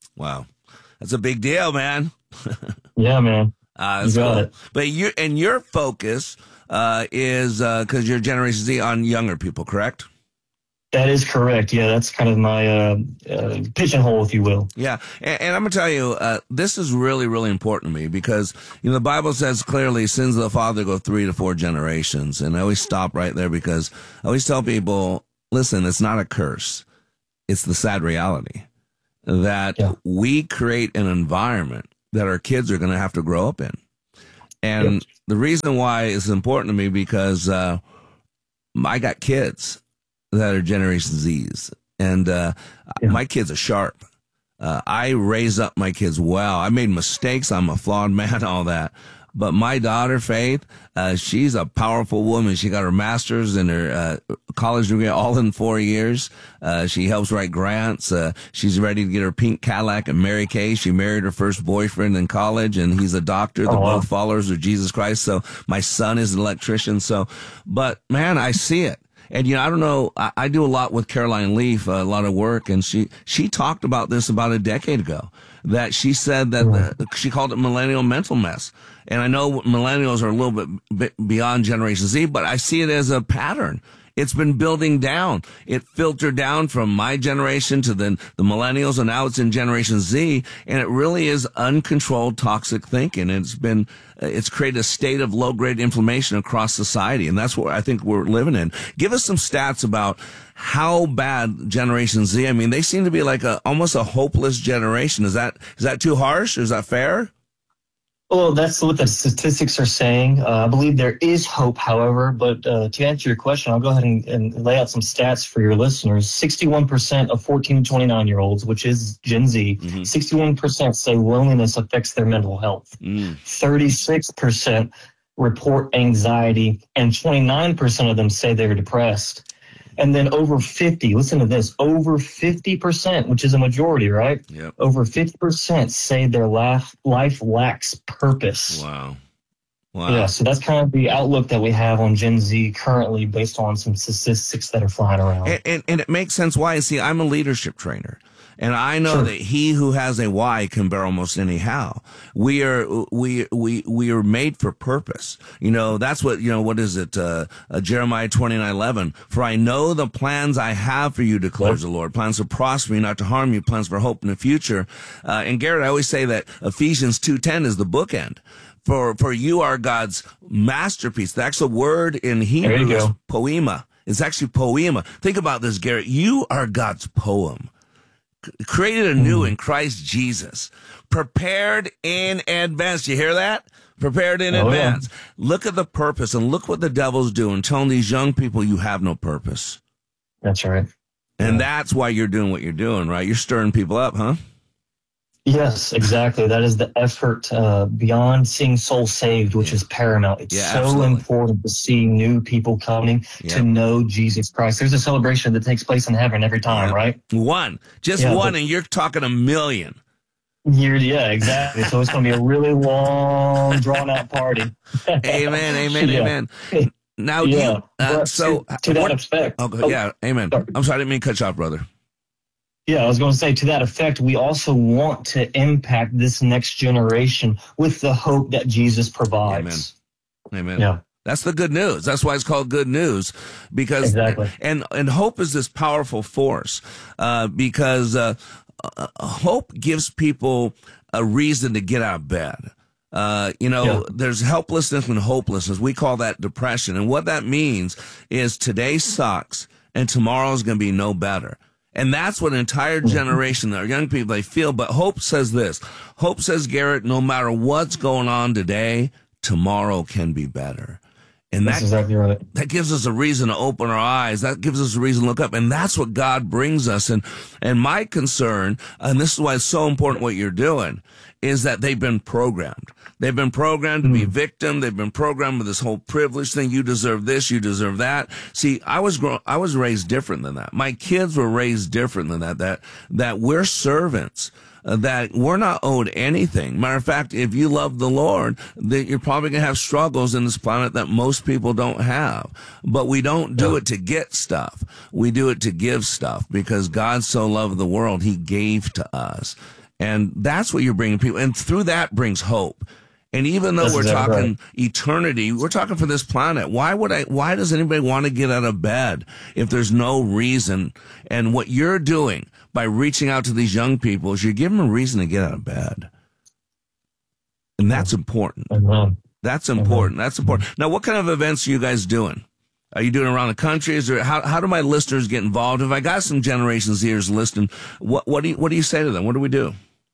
Wow. That's a big deal, man. Yeah, man. Uh, you got cool. it. But you and your focus uh, is because uh, you're Generation Z on younger people, correct? That is correct. Yeah, that's kind of my uh, uh, pigeonhole, if you will. Yeah, and, and I'm gonna tell you, uh, this is really, really important to me because you know the Bible says clearly, sins of the father go three to four generations, and I always stop right there because I always tell people, listen, it's not a curse, it's the sad reality that yeah. we create an environment that our kids are going to have to grow up in, and yep. the reason why it's important to me because uh, I got kids that are Generation Z's, and uh, yeah. my kids are sharp. Uh, I raise up my kids well. I made mistakes. I'm a flawed man, all that. But my daughter, Faith, uh, she's a powerful woman. She got her master's and her uh, college degree all in four years. Uh, she helps write grants. Uh, she's ready to get her pink Cadillac and Mary Kay. She married her first boyfriend in college, and he's a doctor. They're oh, wow. both followers of Jesus Christ. So my son is an electrician. So, but man, I see it. And, you know, I don't know, I, I do a lot with Caroline Leaf, uh, a lot of work, and she, she talked about this about a decade ago, that she said that the, she called it millennial mental mess. And I know millennials are a little bit, bit beyond Generation Z, but I see it as a pattern. It's been building down. It filtered down from my generation to the, the millennials, and now it's in Generation Z, and it really is uncontrolled toxic thinking. It's been, it's created a state of low-grade inflammation across society, and that's what I think we're living in. Give us some stats about how bad Generation Z, I mean, they seem to be like a, almost a hopeless generation. Is that, is that too harsh? Is that fair? Well, that's what the statistics are saying. Uh, I believe there is hope, however, but uh, to answer your question, I'll go ahead and, and lay out some stats for your listeners. sixty-one percent of fourteen to twenty-nine-year-olds, which is Gen Z, mm-hmm. sixty-one percent say loneliness affects their mental health. Mm. thirty-six percent report anxiety, and twenty-nine percent of them say they're depressed. And then over fifty, listen to this, over fifty percent, which is a majority, right? Yep. Over fifty percent say their life, life lacks purpose. Wow. Wow. Yeah, so that's kind of the outlook that we have on Gen Z currently based on some statistics that are flying around. And, and, and it makes sense why. See, I'm a leadership trainer. And I know sure. that he who has a why can bear almost any how. We are, we, we, we are made for purpose. You know, that's what, you know, what is it? Uh, uh Jeremiah twenty-nine eleven. For I know the plans I have for you, declares yep. the Lord. Plans to prosper you, not to harm you. Plans for hope in the future. Uh, and Garrett, I always say that Ephesians two ten is the bookend. For, for you are God's masterpiece. The actual word in Hebrew is poema. It's actually poema. Think about this, Garrett. You are God's poem. Created anew in Christ Jesus, prepared in advance. You hear that? Prepared in oh, advance. Yeah. Look at the purpose and look what the devil's doing, telling these young people you have no purpose. That's right. And yeah. that's why you're doing what you're doing, right? You're stirring people up, huh? Yes, exactly. That is the effort uh, beyond seeing souls saved, which is paramount. It's yeah, so absolutely. important to see new people coming yeah. to know Jesus Christ. There's a celebration that takes place in heaven every time, yeah. right? One. Just yeah, one, and you're talking a million. You're, yeah, exactly. So it's going to be a really long, drawn-out party. Amen, amen, yeah. amen. Now, yeah. you, uh, so to, to that what, effect. Oh, oh, yeah, amen. Sorry. I'm sorry, I didn't mean to cut you off, brother. Yeah, I was going to say, to that effect, we also want to impact this next generation with the hope that Jesus provides. Amen. Amen. Yeah. That's the good news. That's why it's called good news, because exactly. and and hope is this powerful force, uh, because uh, uh, hope gives people a reason to get out of bed. Uh, you know, yeah. there's helplessness and hopelessness. We call that depression, and what that means is today sucks and tomorrow's going to be no better. And that's what an entire generation, our young people, they feel. But hope says this. Hope says, Garrett, no matter what's going on today, tomorrow can be better. And that's that, exactly right. that gives us a reason to open our eyes. That gives us a reason to look up. And that's what God brings us. And, and my concern, and this is why it's so important what you're doing, is that they've been programmed. They've been programmed to be victim. They've been programmed with this whole privilege thing. You deserve this. You deserve that. See, I was grown, I was raised different than that. My kids were raised different than that, that, that we're servants. Uh, that we're not owed anything. Matter of fact, if you love the Lord, that you're probably going to have struggles in this planet that most people don't have. But we don't do yeah. it to get stuff. We do it to give stuff, because God so loved the world, he gave to us. And that's what you're bringing people. And through that brings hope. And even though That's we're exactly talking right. eternity, we're talking for this planet. Why would I, why does anybody want to get out of bed if there's no reason? And what you're doing by reaching out to these young people is you're giving them a reason to get out of bed. And that's important. Mm-hmm. That's important. That's important. Now, what kind of events are you guys doing? Are you doing around the country? Is there, how, how do my listeners get involved? If I got some Generation Zers listening, what, what do you, what do you say to them? What do we do?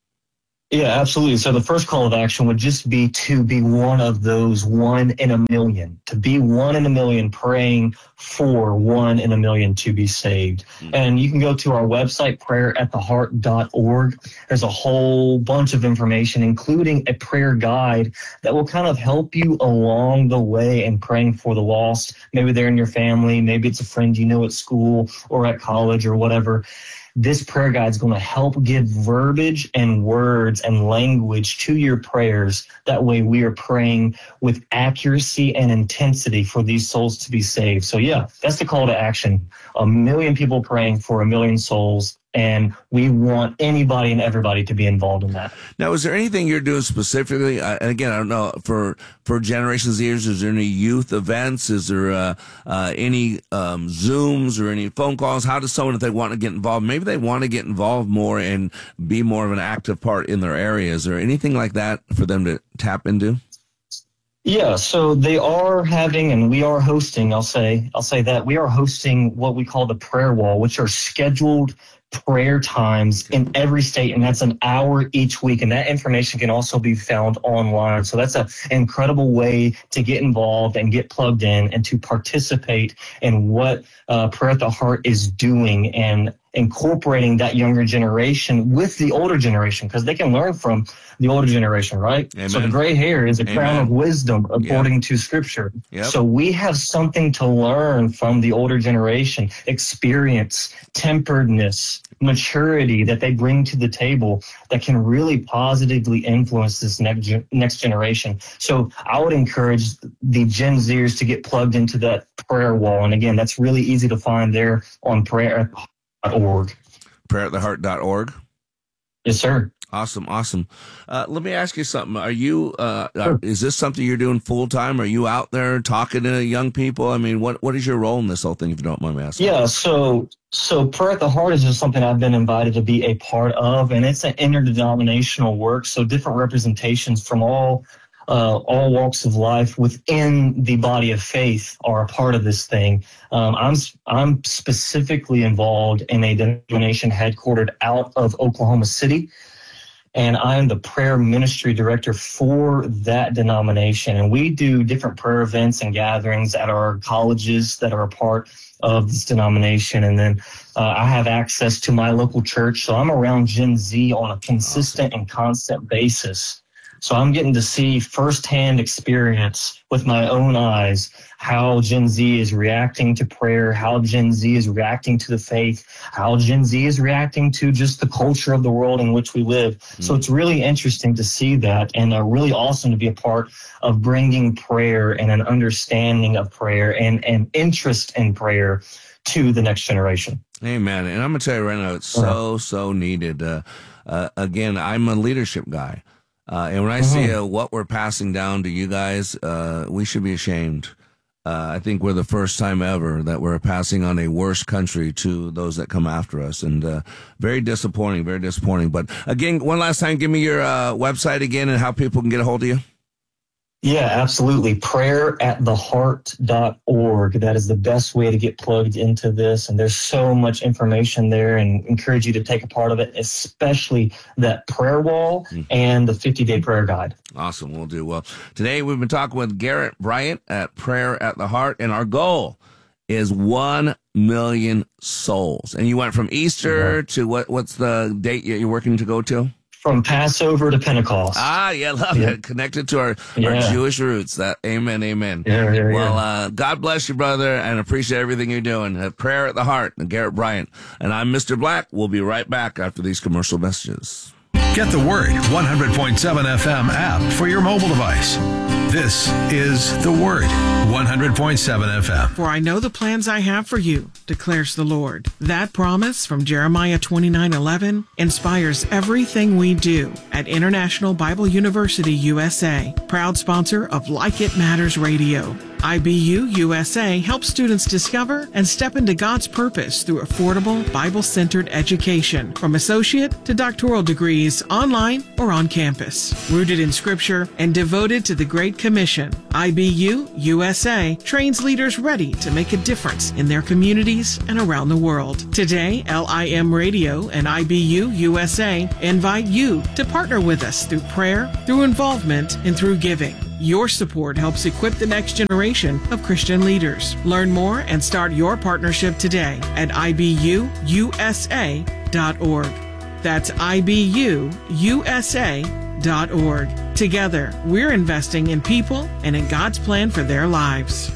Yeah, absolutely. So the first call of action would just be to be one of those one in a million, to be one in a million, praying for one in a million to be saved. Mm-hmm. And you can go to our website, prayer at the heart dot org. There's a whole bunch of information, including a prayer guide that will kind of help you along the way in praying for the lost. Maybe they're in your family, maybe it's a friend you know at school or at college or whatever. This prayer guide is going to help give verbiage and words and language to your prayers. That way we are praying with accuracy and intensity for these souls to be saved. So yeah, that's the call to action. A million people praying for a million souls. And we want anybody and everybody to be involved in that. Now, is there anything you're doing specifically? Uh, and again, I don't know, for, for Generation Zers, is there any youth events? Is there uh, uh, any um, Zooms or any phone calls? How does someone, if they want to get involved, maybe they want to get involved more and be more of an active part in their area? Is there anything like that for them to tap into? Yeah, so they are having, and we are hosting, I'll say, I'll say that we are hosting what we call the prayer wall, which are scheduled prayer times in every state, and that's an hour each week, and that information can also be found online. So that's an incredible way to get involved and get plugged in and to participate in what uh, Prayer at the Heart is doing and incorporating that younger generation with the older generation, because they can learn from the older generation, right? Amen. So the gray hair is a Amen. crown of wisdom according Yep. to Scripture. Yep. So we have something to learn from the older generation, experience, temperedness, maturity that they bring to the table that can really positively influence this next ge- next generation. So I would encourage the Gen Zers to get plugged into that prayer wall. And again, that's really easy to find there on prayer dot org. prayer at the heart dot org. Yes, sir. Awesome, awesome. Uh, let me ask you something. Are you, uh, Sure. are, is this something you're doing full time? Are you out there talking to young people? I mean, what, what is your role in this whole thing, if you don't mind me asking? Yeah, so so Prayer at the Heart is just something I've been invited to be a part of, and it's an interdenominational work, so different representations from all uh, all walks of life within the body of faith are a part of this thing. Um, I'm I'm specifically involved in a denomination headquartered out of Oklahoma City, and I'm the prayer ministry director for that denomination. And we do different prayer events and gatherings at our colleges that are a part of this denomination. And then uh, I have access to my local church. So I'm around Gen Z on a consistent and constant basis. So I'm getting to see firsthand experience with my own eyes how Gen Z is reacting to prayer, how Gen Z is reacting to the faith, how Gen Z is reacting to just the culture of the world in which we live. Mm. So it's really interesting to see that, and uh, really awesome to be a part of bringing prayer and an understanding of prayer and an interest in prayer to the next generation. Amen. And I'm going to tell you right now, it's so, so needed. Uh, uh, again, I'm a leadership guy. Uh, and when I see uh, what we're passing down to you guys, uh, we should be ashamed. Uh, I think we're the first time ever that we're passing on a worse country to those that come after us. And uh, very disappointing, very disappointing. But again, one last time, give me your uh, website again and how people can get a hold of you. Yeah, absolutely. prayer at the heart dot org. That is the best way to get plugged into this. And there's so much information there, and encourage you to take a part of it, especially that prayer wall mm-hmm. and the fifty-day prayer guide. Awesome. We'll do. Well, today we've been talking with Garrett Bryant at Prayer at the Heart, and our goal is one million souls. And you went from Easter mm-hmm. to what? What's the date you're working to go to? From Passover to Pentecost. Ah, yeah, love yeah. it. Connected to our, yeah. our Jewish roots. That, amen, amen. Yeah, yeah, well, yeah. Uh, God bless you, brother, and appreciate everything you're doing. Uh, Prayer at the Heart, and Garrett Bryant. And I'm Mister Black. We'll be right back after these commercial messages. Get the Word one hundred point seven F M app for your mobile device. This is The Word, one hundred point seven F M. For I know the plans I have for you, declares the Lord. That promise from Jeremiah twenty-nine eleven inspires everything we do at International Bible University U S A, proud sponsor of Like It Matters Radio. I B U U S A helps students discover and step into God's purpose through affordable, Bible-centered education, from associate to doctoral degrees, online or on campus. Rooted in Scripture and devoted to the Great Commission, I B U U S A trains leaders ready to make a difference in their communities and around the world. Today, L I M Radio and I B U U S A invite you to partner with us through prayer, through involvement, and through giving. Your support helps equip the next generation of Christian leaders. Learn more and start your partnership today at I B U U S A dot org. That's I B U U S A dot org. Together, we're investing in people and in God's plan for their lives.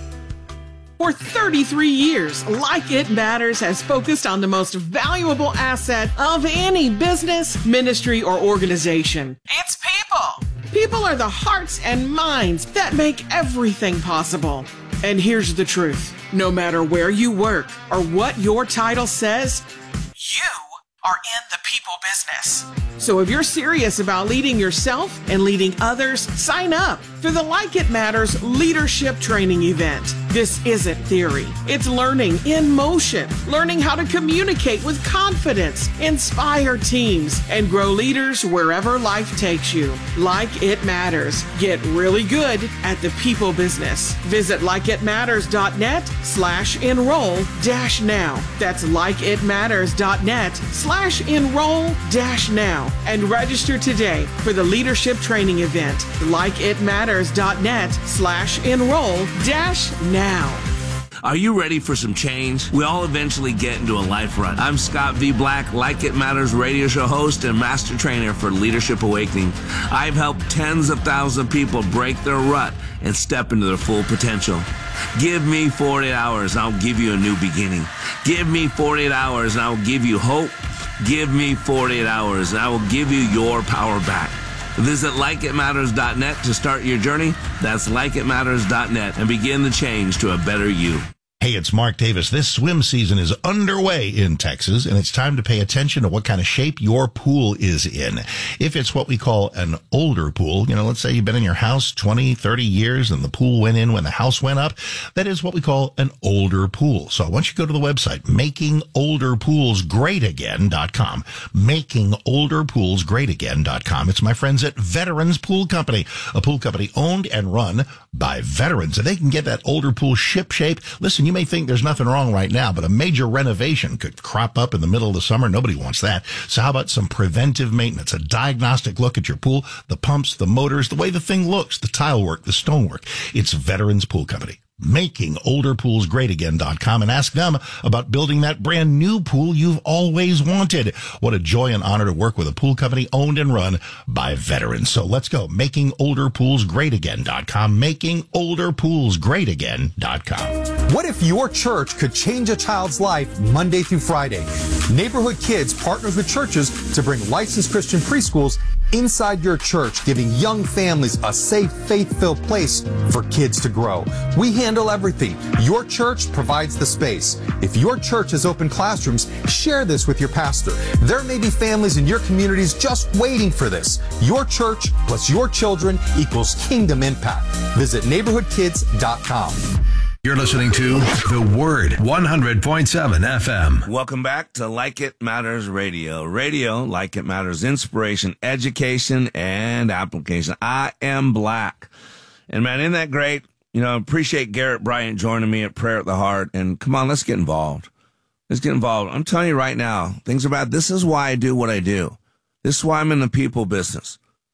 For thirty-three years, Like It Matters has focused on the most valuable asset of any business, ministry, or organization. It's people. People are the hearts and minds that make everything possible. And here's the truth. No matter where you work or what your title says, you are in the people business. So if you're serious about leading yourself and leading others, sign up for the Like It Matters Leadership Training Event. This isn't theory. It's learning in motion, learning how to communicate with confidence, inspire teams, and grow leaders wherever life takes you. Like It Matters. Get really good at the people business. Visit likeitmatters.net slash enroll dash now. That's likeitmatters.net slash enroll dash now. And register today for the leadership training event. likeitmatters.net slash enroll dash now. Are you ready for some change? We all eventually get into a life rut. I'm Scott V. Black, Like It Matters radio show host and master trainer for Leadership Awakening. I've helped tens of thousands of people break their rut and step into their full potential. Give me forty-eight hours and I'll give you a new beginning. Give me forty-eight hours and I'll give you hope. Give me forty-eight hours and I will give you your power back. Visit like it matters dot net to start your journey. That's like it matters dot net and begin the change to a better you. Hey, it's Mark Davis. This swim season is underway in Texas, and it's time to pay attention to what kind of shape your pool is in. If it's what we call an older pool, you know, let's say you've been in your house twenty, thirty years and the pool went in when the house went up, that is what we call an older pool. So I want you to go to the website, making older pools great again dot com. making older pools great again dot com. It's my friends at Veterans Pool Company, a pool company owned and run by veterans, and they can get that older pool ship shape. Listen, you may think there's nothing wrong right now, but a major renovation could crop up in the middle of the summer. Nobody wants that. So how about some preventive maintenance, a diagnostic look at your pool, the pumps, the motors, the way the thing looks, the tile work, the stonework. It's Veterans Pool Company. making older pools great again dot com, and ask them about building that brand new pool you've always wanted. What a joy and honor to work with a pool company owned and run by veterans. So let's go. making older pools great again dot com. making older pools great again dot com. What if your church could change a child's life Monday through Friday? Neighborhood Kids partners with churches to bring licensed Christian preschools inside your church, giving young families a safe, faith-filled place for kids to grow. We handle everything. Your church provides the space. If your church has open classrooms, share this with your pastor. There may be families in your communities just waiting for this. Your church plus your children equals kingdom impact. Visit neighborhood kids dot com. You're listening to The Word, one hundred point seven F M. Welcome back to Like It Matters Radio. Radio, like it matters, inspiration, education, and application. I am Black. And man, isn't that great? You know, appreciate Garrett Bryant joining me at Prayer at the Heart. And come on, let's get involved. Let's get involved. I'm telling you right now, things are bad. This is why I do what I do. This is why I'm in the people business.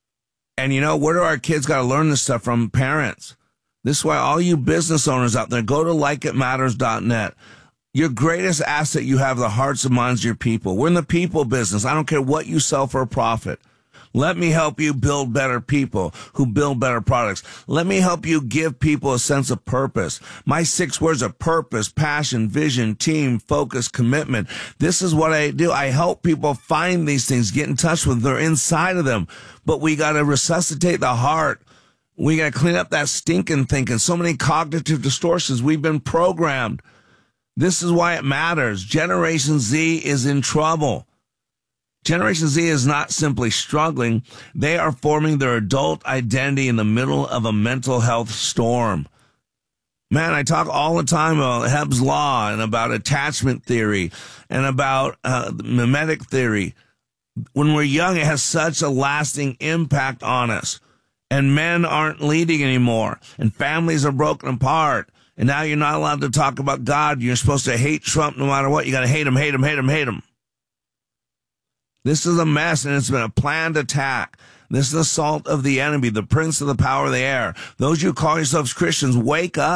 And you know, where do our kids got to learn this stuff from? Parents. This is why all you business owners out there, go to like it matters dot net. Your greatest asset you have, the hearts and minds of your people. We're in the people business. I don't care what you sell for a profit. Let me help you build better people who build better products. Let me help you give people a sense of purpose. My six words are purpose, passion, vision, team, focus, commitment. This is what I do. I help people find these things, get in touch with them. They're inside of them. But we got to resuscitate the heart. We got to clean up that stinking thinking. So many cognitive distortions. We've been programmed. This is why it matters. Generation Z is in trouble. Generation Z is not simply struggling. They are forming their adult identity in the middle of a mental health storm. Man, I talk all the time about Hebb's Law and about attachment theory and about uh, mimetic theory. When we're young, it has such a lasting impact on us. And men aren't leading anymore. And families are broken apart. And now you're not allowed to talk about God. You're supposed to hate Trump no matter what. You got to hate him, hate him, hate him, hate him. This is a mess, and it's been a planned attack. This is the assault of the enemy, the prince of the power of the air. Those you call yourselves Christians, wake up.